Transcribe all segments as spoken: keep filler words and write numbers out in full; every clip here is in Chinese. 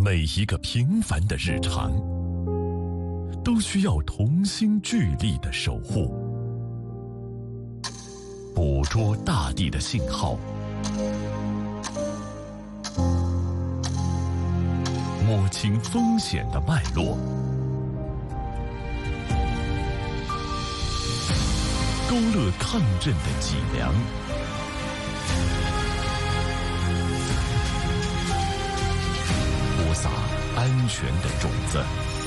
每一个平凡的日常，都需要同心聚力的守护。捕捉大地的信号，摸清风险的脉络，勾勒抗震的脊梁，播撒安全的种子。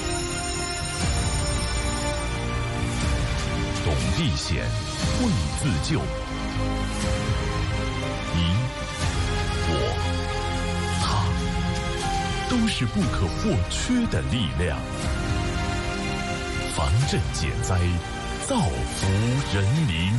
懂历险，会自救。你、我、他，都是不可或缺的力量。防震减灾，造福人民。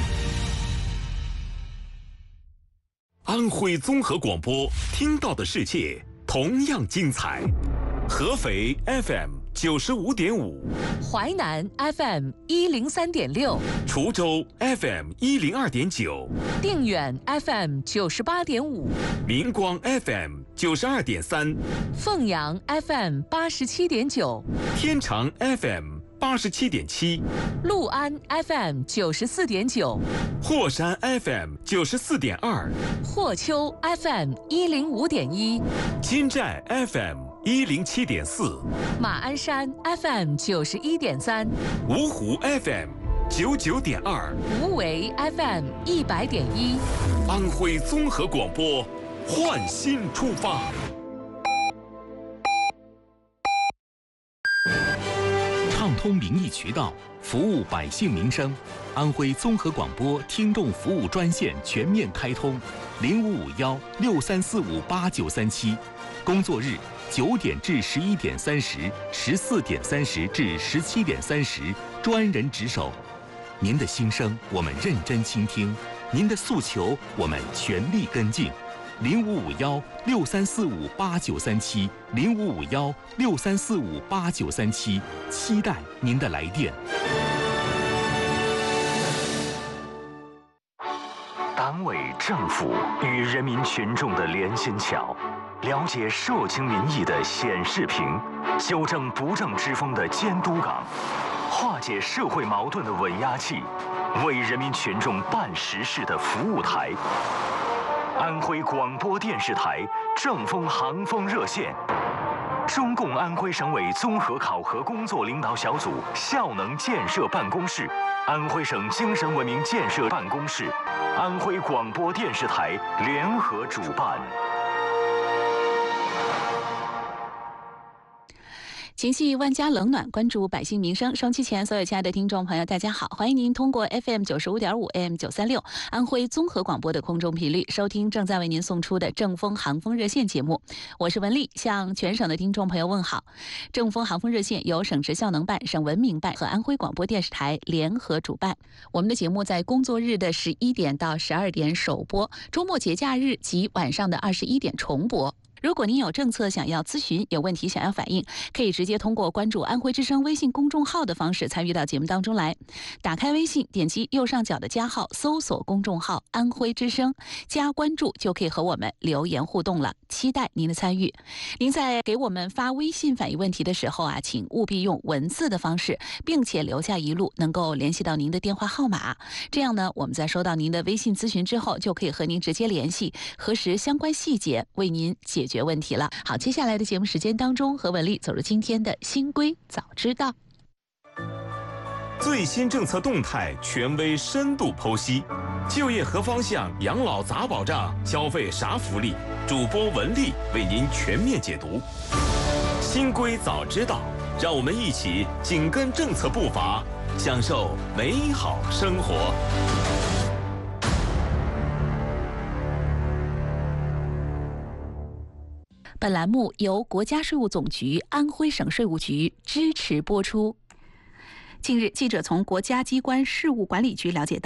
安徽综合广播，听到的世界同样精彩。合肥 F M 九十五点五， 淮南 F M 一零三点六， 滁州 F M 一零二点九， 定远 F M 九十八点五， 明光 F M 九十二点三， 凤阳 F M 八十七点九， 天长 F M 八十七点七， 六安 F M 九十四点九， 霍山 F M 九十四点二， 霍丘 F M 一零五点一， 金寨 F M 一零七点四， 马鞍山 F M 九十一点三， 芜湖 F M 九九点二， 无为 F M 一百点一， 安徽综合广播，焕新出发。 畅通民意渠道，服务百姓民生。安徽综合广播听众服务专线全面开通，零五五幺六三四五八九三七，工作日九点至十一点三十，十四点三十至十七点三十，专人值守。您的心声我们认真倾听，您的诉求我们全力跟进。零五五幺六三四五八九三七，零五五幺六三四五八九三七，期待您的来电。 党委政府与人民群众的连心桥，了解社情民意的显示屏，纠正不正之风的监督岗，化解社会矛盾的稳压器，为人民群众办实事的服务台。安徽广播电视台正风航风热线，中共安徽省委综合考核工作领导小组效能建设办公室，安徽省精神文明建设办公室，安徽广播电视台联合主办。 情系万家冷暖，关注百姓民生。收音机前所有亲爱的听众朋友，大家好，欢迎您通过 F M 九十五点五 A M 九三六安徽综合广播的空中频率收听正在为您送出的正风航风热线节目。我是文丽，向全省的听众朋友问好。正风航风热线由省直效能办、省文明办和安徽广播电视台联合主办。我们的节目在工作日的十一点到十二点首播，周末节假日及晚上的二十一点重播。如果您有政策想要咨询，有问题想要反映，可以直接通过关注安徽之声微信公众号的方式参与到节目当中来。打开微信，点击右上角的加号，搜索公众号安徽之声，加关注就可以和我们留言互动了，期待您的参与。您在给我们发微信反映问题的时候啊，请务必用文字的方式，并且留下一路能够联系到您的电话号码，这样呢，我们在收到您的微信咨询之后，就可以和您直接联系，核实相关细节，为您解决解决问题了。好，接下来的节目时间当中，和文丽走入今天的新规早知道。 最新政策动态权威深度剖析，就业何方向，养老咋保障，消费啥福利？主播文丽为您全面解读。新规早知道，让我们一起紧跟政策步伐，享受美好生活。 本栏目由国家税务总局安徽省税务局支持播出。近日，记者从国家机关事务管理局了解到，国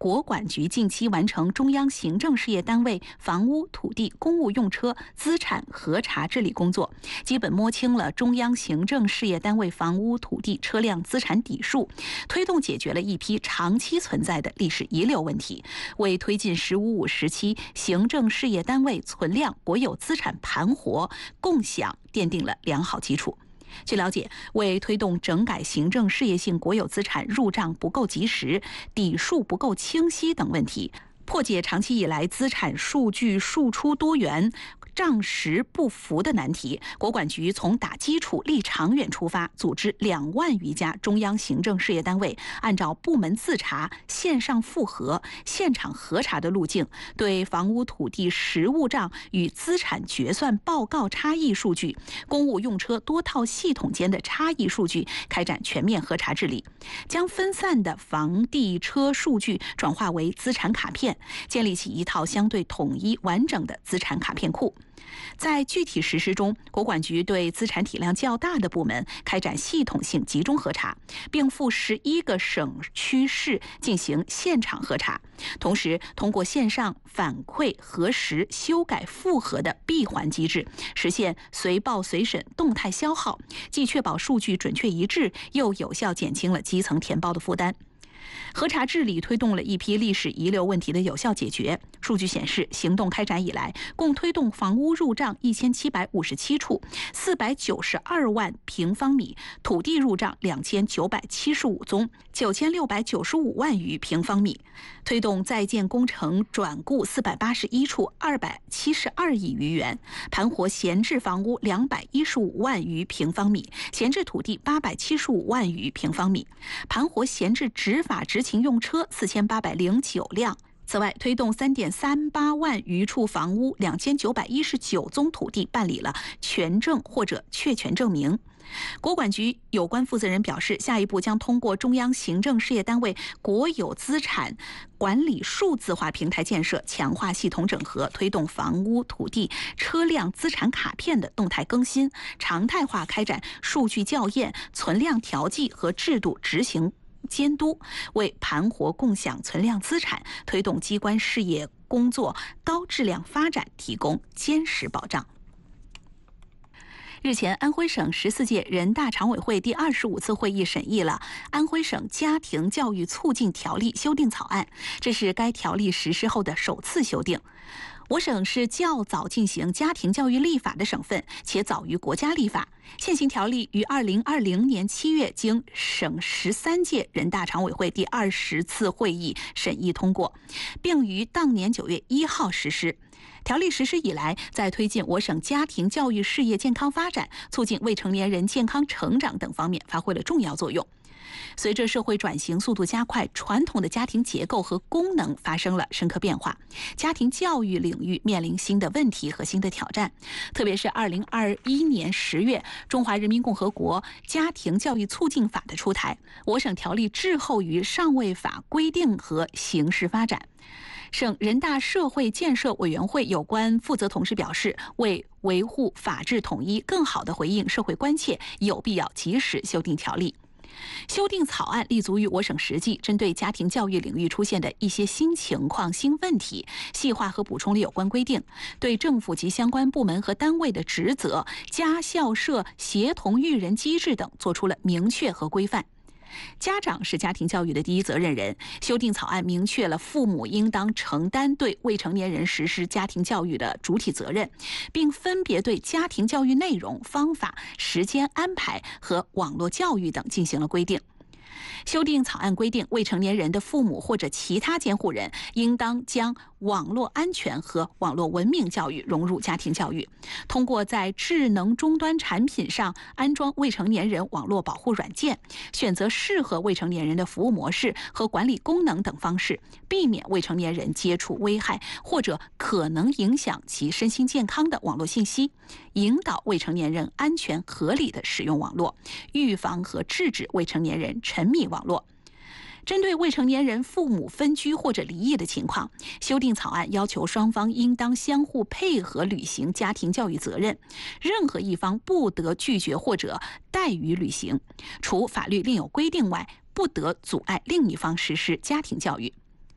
国管局近期完成中央行政事业单位房屋、土地、公务用车资产核查治理工作，基本摸清了中央行政事业单位房屋、土地、车辆资产底数，推动解决了一批长期存在的历史遗留问题，为推进“十五五”时期行政事业单位存量国有资产盘活共享奠定了良好基础。据了解，为推动整改行政事业性国有资产入账不够及时、底数不够清晰等问题，破解长期以来资产数据输出多元、账实不符的难题，国管局从打基础立长远出发，组织两万余家中央行政事业单位，按照部门自查、线上复核、现场核查的路径，对房屋土地实物账与资产决算报告差异数据、公务用车多套系统间的差异数据开展全面核查治理，将分散的房地车数据转化为资产卡片，建立起一套相对统一完整的资产卡片库。在具体实施中，国管局对资产体量较大的部门开展系统性集中核查，并赴十一个省区市进行现场核查，同时通过线上反馈、核实、修改、复核的闭环机制，实现随报随审、动态消耗，既确保数据准确一致，又有效减轻了基层填报的负担。核查治理推动了一批历史遗留问题的有效解决。数据显示，行动开展以来，共推动房屋入账一千七百五十七处，四百九十二万平方米；土地入账两千九百七十五宗，九千六百九十五万余平方米；推动在建工程转顾四百八十一处，二百七十二亿余元；盘活闲置房屋两百一十五万余平方米，闲置土地八百七十五万余平方米，盘活闲置执法执勤用车四千八百零九辆。此外，推动三点三八万余处房屋、两千九百一十九宗土地办理了权证或者确权证明。国管局有关负责人表示，下一步将通过中央行政事业单位国有资产管理数字化平台建设，强化系统整合，推动房屋、土地、车辆资产卡片的动态更新，常态化开展数据校验、存量调剂和制度执行监督，为盘活共享存量资产、推动机关事业工作高质量发展提供坚实保障。日前，安徽省十四届人大常委会第二十五次会议审议了《安徽省家庭教育促进条例》修订草案，这是该条例实施后的首次修订。我省是较早进行家庭教育立法的省份，且早于国家立法。现行条例于二零二零年七月经省十三届人大常委会第二十次会议审议通过，并于当年九月一号实施。条例实施以来，在推进我省家庭教育事业健康发展、促进未成年人健康成长等方面发挥了重要作用。随着社会转型速度加快，传统的家庭结构和功能发生了深刻变化，家庭教育领域面临新的问题和新的挑战。特别是二零二一年十月，中华人民共和国家庭教育促进法的出台，我省条例滞后于上位法规定和形势发展。省人大社会建设委员会有关负责同志表示，为维护法治统一，更好地回应社会关切，有必要及时修订条例。修订草案立足于我省实际，针对家庭教育领域出现的一些新情况、新问题，细化和补充了有关规定，对政府及相关部门和单位的职责、家校社协同育人机制等作出了明确和规范。家长是家庭教育的第一责任人，修订草案明确了父母应当承担对未成年人实施家庭教育的主体责任，并分别对家庭教育内容、方法、时间安排和网络教育等进行了规定。修订草案规定，未成年人的父母或者其他监护人应当将网络安全和网络文明教育融入家庭教育，通过在智能终端产品上安装未成年人网络保护软件，选择适合未成年人的服务模式和管理功能等方式，避免未成年人接触危害或者可能影响其身心健康的网络信息，引导未成年人安全合理地使用网络，预防和制止未成年人沉迷网络。针对未成年人父母分居或者离异的情况，修订草案要求双方应当相互配合履行家庭教育责任，任何一方不得拒绝或者怠于履行，除法律另有规定外，不得阻碍另一方实施家庭教育。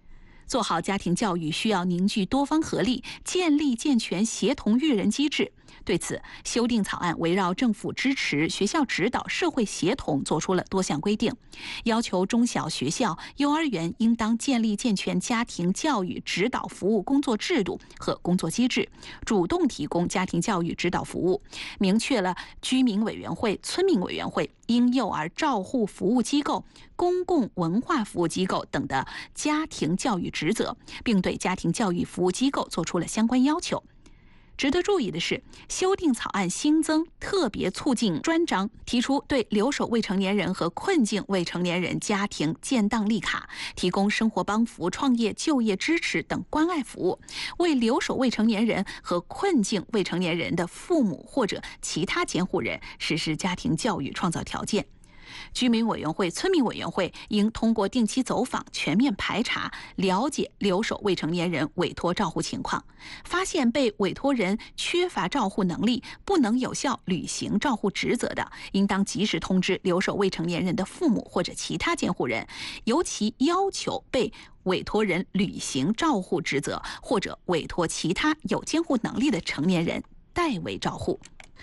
做好家庭教育需要凝聚多方合力，建立健全协同育人机制。对此，修订草案围绕政府支持、学校指导、社会协同作出了多项规定，要求中小学校、幼儿园应当建立健全家庭教育指导服务工作制度和工作机制，主动提供家庭教育指导服务，明确了居民委员会、村民委员会、婴幼儿照护服务机构、公共文化服务机构等的家庭教育职责，并对家庭教育服务机构作出了相关要求。值得注意的是，修订草案新增特别促进专章，提出对留守未成年人和困境未成年人家庭建档立卡，提供生活帮扶、创业、就业支持等关爱服务，为留守未成年人和困境未成年人的父母或者其他监护人实施家庭教育创造条件。居民委员会、村民委员会应通过定期走访，全面排查，了解留守未成年人委托照护情况。发现被委托人缺乏照护能力，不能有效履行照护职责的，应当及时通知留守未成年人的父母或者其他监护人，尤其要求被委托人履行照护职责，或者委托其他有监护能力的成年人代为照护。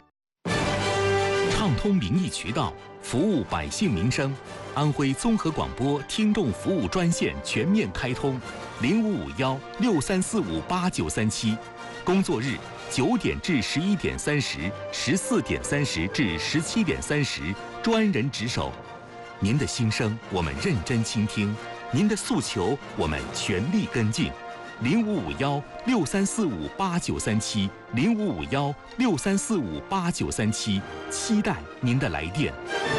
畅通民意渠道，服务百姓民生。安徽综合广播听众服务专线全面开通，零五五幺六三四五八九三七，工作日九点至十一点三十，十四点三十至十七点三十，专人值守。您的心声我们认真倾听，您的诉求我们全力跟进。零五五幺六三四五八九三七，零五五幺六三四五八九三七，期待您的来电。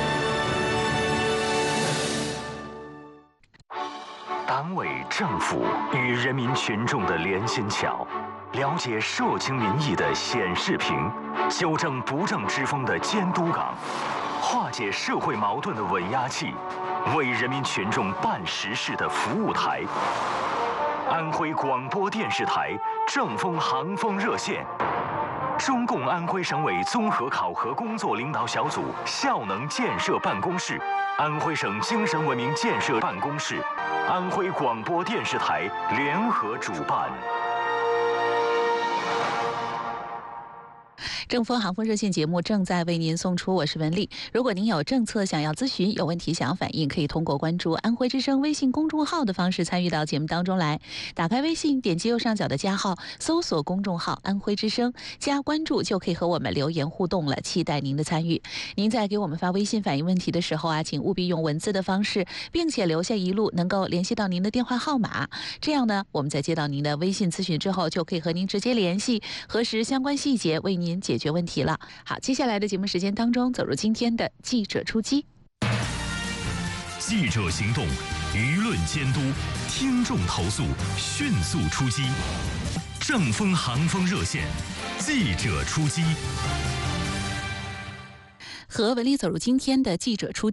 党委政府与人民群众的连心桥，了解社情民意的显示屏，纠正不正之风的监督岗，化解社会矛盾的稳压器，为人民群众办实事的服务台。安徽广播电视台正风航风热线，中共安徽省委综合考核工作领导小组效能建设办公室，安徽省精神文明建设办公室，安徽广播电视台联合主办。 正风航风热线节目正在为您送出，我是文丽。如果您有政策想要咨询，有问题想要反映，可以通过关注安徽之声微信公众号的方式参与到节目当中来。打开微信，点击右上角的加号，搜索公众号安徽之声，加关注就可以和我们留言互动了，期待您的参与。您在给我们发微信反映问题的时候啊，请务必用文字的方式，并且留下一路能够联系到您的电话号码，这样呢，我们在接到您的微信咨询之后，就可以和您直接联系，核实相关细节，为您解决问题了。好，接下来的节目时间当中，走入今天的记者出击。 记者行动，舆论监督，听众投诉，迅速出击。正风航风热线，记者出击。 和文丽走入今天的记者出击。